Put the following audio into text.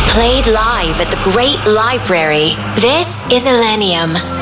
Played live at the Great Library. This is Illenium.